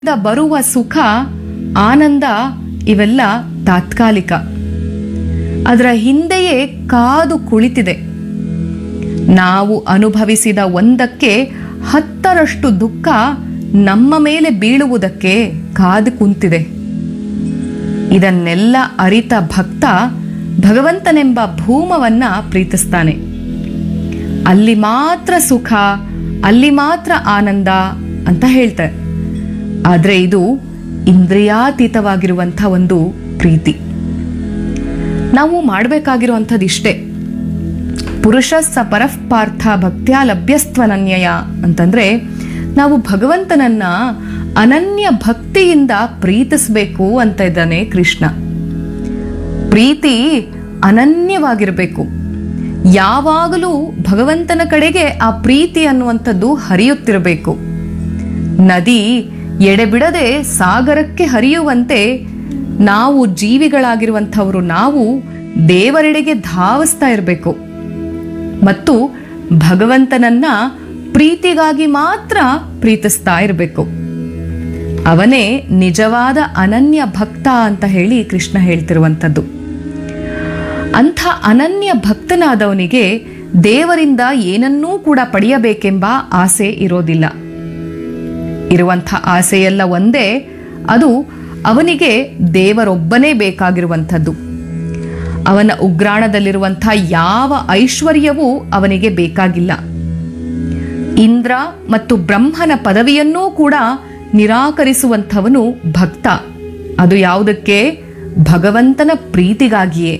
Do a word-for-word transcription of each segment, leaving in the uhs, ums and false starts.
ಬರುವ ಸುಖ ಆನಂದ ಇವೆಲ್ಲ ತಾತ್ಕಾಲಿಕ. ಅದರ ಹಿಂದೆಯೇ ಕಾದು ಕುಳಿತಿದೆ. ನಾವು ಅನುಭವಿಸಿದ ಒಂದಕ್ಕೆ ಹತ್ತರಷ್ಟು ದುಃಖ ನಮ್ಮ ಮೇಲೆ ಬೀಳುವುದಕ್ಕೆ ಕಾದು ಕುಂತಿದೆ. ಇದನ್ನೆಲ್ಲ ಅರಿತ ಭಕ್ತ ಭಗವಂತನೆಂಬ ಭೂಮವನ್ನ ಪ್ರೀತಿಸ್ತಾನೆ. ಅಲ್ಲಿ ಮಾತ್ರ ಸುಖ, ಅಲ್ಲಿ ಮಾತ್ರ ಆನಂದ ಅಂತ ಹೇಳ್ತಾರೆ. ಆದರೆ ಇದು ಇಂದ್ರಿಯಾತೀತವಾಗಿರುವಂಥ ಒಂದು ಪ್ರೀತಿ. ನಾವು ಮಾಡಬೇಕಾಗಿರುವಂಥದ್ದು ಇಷ್ಟೇ. ಪುರುಷ ಸ ಪರಃ ಪಾರ್ಥ ಭಕ್ತ್ಯಾ ಲಭ್ಯಸ್ತ್ವನನ್ಯಯ ಅಂತಂದ್ರೆ ನಾವು ಭಗವಂತನನ್ನ ಅನನ್ಯ ಭಕ್ತಿಯಿಂದ ಪ್ರೀತಿಸಬೇಕು ಅಂತ ಇದ್ದಾನೆ ಕೃಷ್ಣ. ಪ್ರೀತಿ ಅನನ್ಯವಾಗಿರಬೇಕು. ಯಾವಾಗಲೂ ಭಗವಂತನ ಕಡೆಗೆ ಆ ಪ್ರೀತಿ ಅನ್ನುವಂಥದ್ದು ಹರಿಯುತ್ತಿರಬೇಕು. ನದಿ ಎಡೆಬಿಡದೆ ಸಾಗರಕ್ಕೆ ಹರಿಯುವಂತೆ ನಾವು ಜೀವಿಗಳಾಗಿರುವಂಥವರು ನಾವು ದೇವರೆಡೆಗೆ ಧಾವಿಸ್ತಾ ಇರಬೇಕು ಮತ್ತು ಭಗವಂತನನ್ನ ಪ್ರೀತಿಗಾಗಿ ಮಾತ್ರ ಪ್ರೀತಿಸ್ತಾ ಇರಬೇಕು. ಅವನೇ ನಿಜವಾದ ಅನನ್ಯ ಭಕ್ತ ಅಂತ ಹೇಳಿ ಕೃಷ್ಣ ಹೇಳ್ತಿರುವಂಥದ್ದು. ಅಂಥ ಅನನ್ಯ ಭಕ್ತನಾದವನಿಗೆ ದೇವರಿಂದ ಏನನ್ನೂ ಕೂಡ ಪಡೆಯಬೇಕೆಂಬ ಆಸೆ ಇರೋದಿಲ್ಲ. ಇರುವಂಥ ಆಸೆಯೆಲ್ಲ ಒಂದೇ, ಅದು ಅವನಿಗೆ ದೇವರೊಬ್ಬನೇ ಬೇಕಾಗಿರುವಂಥದ್ದು. ಅವನ ಉಗ್ರಾಣದಲ್ಲಿರುವಂಥ ಯಾವ ಐಶ್ವರ್ಯವೂ ಅವನಿಗೆ ಬೇಕಾಗಿಲ್ಲ. ಇಂದ್ರ ಮತ್ತು ಬ್ರಹ್ಮನ ಪದವಿಯನ್ನೂ ಕೂಡ ನಿರಾಕರಿಸುವಂಥವನು ಭಕ್ತ. ಅದು ಯಾವುದಕ್ಕೆ? ಭಗವಂತನ ಪ್ರೀತಿಗಾಗಿಯೇ.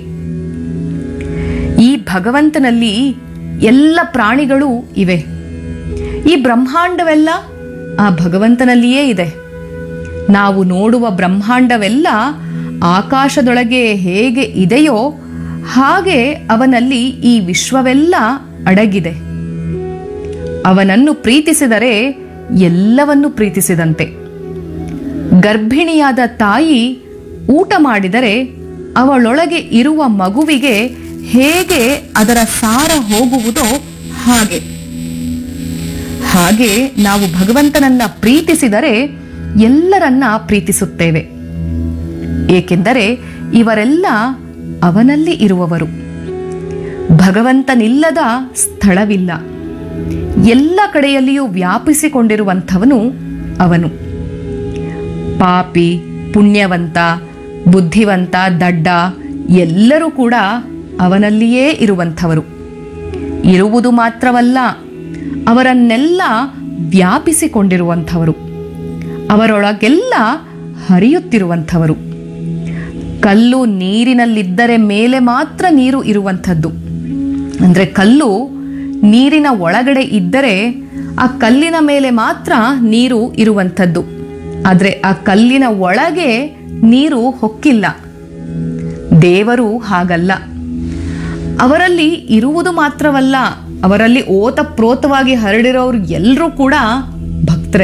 ಈ ಭಗವಂತನಲ್ಲಿ ಎಲ್ಲ ಪ್ರಾಣಿಗಳು ಇವೆ. ಈ ಬ್ರಹ್ಮಾಂಡವೆಲ್ಲ ಆ ಭಗವಂತನಲ್ಲಿಯೇ ಇದೆ. ನಾವು ನೋಡುವ ಬ್ರಹ್ಮಾಂಡವೆಲ್ಲ ಆಕಾಶದೊಳಗೆ ಹೇಗೆ ಇದೆಯೋ ಹಾಗೆ ಅವನಲ್ಲಿ ಈ ವಿಶ್ವವೆಲ್ಲ ಅಡಗಿದೆ. ಅವನನ್ನು ಪ್ರೀತಿಸಿದರೆ ಎಲ್ಲವನ್ನು ಪ್ರೀತಿಸಿದಂತೆ. ಗರ್ಭಿಣಿಯಾದ ತಾಯಿ ಊಟ ಮಾಡಿದರೆ ಅವಳೊಳಗೆ ಇರುವ ಮಗುವಿಗೆ ಹೇಗೆ ಅದರ ಸಾರ ಹೋಗುವುದೋ ಹಾಗೆ ಹಾಗೆ ನಾವು ಭಗವಂತನನ್ನ ಪ್ರೀತಿಸಿದರೆ ಎಲ್ಲರನ್ನ ಪ್ರೀತಿಸುತ್ತೇವೆ. ಏಕೆಂದರೆ ಇವರೆಲ್ಲ ಅವನಲ್ಲಿ ಇರುವವರು. ಭಗವಂತನಿಲ್ಲದ ಸ್ಥಳವಿಲ್ಲ. ಎಲ್ಲ ಕಡೆಯಲ್ಲಿಯೂ ವ್ಯಾಪಿಸಿಕೊಂಡಿರುವಂಥವನು ಅವನು. ಪಾಪಿ, ಪುಣ್ಯವಂತ, ಬುದ್ಧಿವಂತ, ದಡ್ಡ ಎಲ್ಲರೂ ಕೂಡ ಅವನಲ್ಲಿಯೇ ಇರುವಂಥವರು. ಇರುವುದು ಮಾತ್ರವಲ್ಲ, ಅವರನ್ನೆಲ್ಲ ವ್ಯಾಪಿಸಿಕೊಂಡಿರುವಂಥವರು. ಅವರೊಳಗೆಲ್ಲ ಹರಿಯುತ್ತಿರುವಂಥವರು. ಕಲ್ಲು ನೀರಿನಲ್ಲಿದ್ದರೆ ಮೇಲೆ ಮಾತ್ರ ನೀರು ಇರುವಂಥದ್ದು. ಅಂದರೆ ಕಲ್ಲು ನೀರಿನ ಒಳಗಡೆ ಇದ್ದರೆ ಆ ಕಲ್ಲಿನ ಮೇಲೆ ಮಾತ್ರ ನೀರು ಇರುವಂಥದ್ದು. ಆದರೆ ಆ ಕಲ್ಲಿನ ಒಳಗೆ ನೀರು ಹೊಕ್ಕಿಲ್ಲ. ದೇವರು ಹಾಗಲ್ಲ. ಅವರಲ್ಲಿ ಇರುವುದು ಮಾತ್ರವಲ್ಲ, ಅವರಲ್ಲಿ ಓತಪ್ರೋತವಾಗಿ ಹರಡಿರೋರು ಎಲ್ಲರೂ ಕೂಡ ಭಕ್ತರೇ.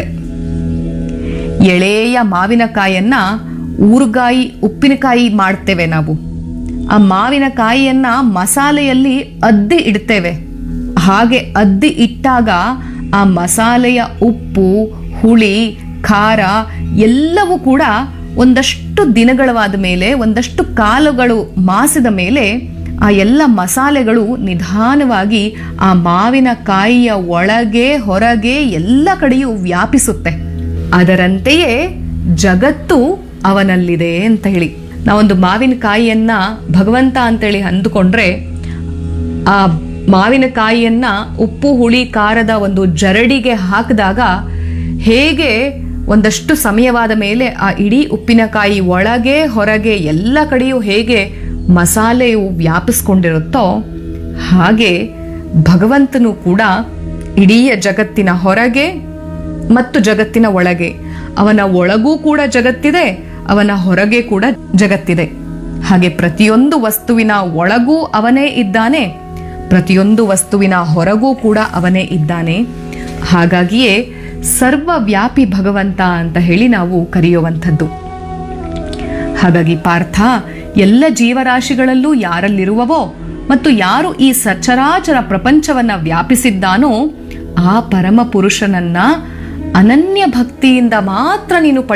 ಎಳೆಯ ಮಾವಿನಕಾಯನ್ನ ಊರುಗಾಯಿ ಉಪ್ಪಿನಕಾಯಿ ಮಾಡ್ತೇವೆ ನಾವು. ಆ ಮಾವಿನಕಾಯಿಯನ್ನ ಮಸಾಲೆಯಲ್ಲಿ ಅದ್ದಿ ಇಡ್ತೇವೆ. ಹಾಗೆ ಅದ್ದಿ ಇಟ್ಟಾಗ ಆ ಮಸಾಲೆಯ ಉಪ್ಪು, ಹುಳಿ, ಖಾರ ಎಲ್ಲವೂ ಕೂಡ ಒಂದಷ್ಟು ದಿನಗಳವಾದ ಮೇಲೆ, ಒಂದಷ್ಟು ಕಾಲಗಳು ಮಾಸಿದ ಮೇಲೆ ಆ ಎಲ್ಲ ಮಸಾಲೆಗಳು ನಿಧಾನವಾಗಿ ಆ ಮಾವಿನಕಾಯಿಯ ಒಳಗೆ ಹೊರಗೆ ಎಲ್ಲ ಕಡೆಯೂ ವ್ಯಾಪಿಸುತ್ತೆ. ಅದರಂತೆಯೇ ಜಗತ್ತು ಅವನಲ್ಲಿದೆ ಅಂತ ಹೇಳಿ. ನಾವೊಂದು ಮಾವಿನಕಾಯಿಯನ್ನ ಭಗವಂತ ಅಂತೇಳಿ ಅಂದುಕೊಂಡ್ರೆ ಆ ಮಾವಿನಕಾಯಿಯನ್ನ ಉಪ್ಪು ಹುಳಿ ಖಾರದ ಒಂದು ಜರಡಿಗೆ ಹಾಕಿದಾಗ ಹೇಗೆ ಒಂದಷ್ಟು ಸಮಯವಾದ ಮೇಲೆ ಆ ಇಡೀ ಉಪ್ಪಿನಕಾಯಿ ಒಳಗೆ ಹೊರಗೆ ಎಲ್ಲ ಕಡೆಯೂ ಹೇಗೆ ಮಸಾಲೆಯು ವ್ಯಾಪಿಸ್ಕೊಂಡಿರುತ್ತೋ ಹಾಗೆ ಭಗವಂತನು ಕೂಡ ಇಡೀ ಜಗತ್ತಿನ ಹೊರಗೆ ಮತ್ತು ಜಗತ್ತಿನ ಒಳಗೆ, ಅವನ ಒಳಗೂ ಕೂಡ ಜಗತ್ತಿದೆ, ಅವನ ಹೊರಗೆ ಕೂಡ ಜಗತ್ತಿದೆ. ಹಾಗೆ ಪ್ರತಿಯೊಂದು ವಸ್ತುವಿನ ಒಳಗೂ ಅವನೇ ಇದ್ದಾನೆ, ಪ್ರತಿಯೊಂದು ವಸ್ತುವಿನ ಹೊರಗೂ ಕೂಡ ಅವನೇ ಇದ್ದಾನೆ. ಹಾಗಾಗಿಯೇ ಸರ್ವವ್ಯಾಪಿ ಭಗವಂತ ಅಂತ ಹೇಳಿ ನಾವು ಕರೆಯುವಂಥದ್ದು. ಹಾಗಾಗಿ ಪಾರ್ಥ, ಎಲ್ಲ ಜೀವರಾಶಿಗಳಲ್ಲೂ ಯಾರಲ್ಲಿರುವವೋ ಮತ್ತು ಯಾರು ಈ ಸಚರಾಚರ ಪ್ರಪಂಚವನ್ನ ವ್ಯಾಪಿಸಿದ್ದಾನೋ ಆ ಪರಮ ಪುರುಷನನ್ನ, ಅನನ್ಯ ಭಕ್ತಿಯಿಂದ ಮಾತ್ರ ನೀನು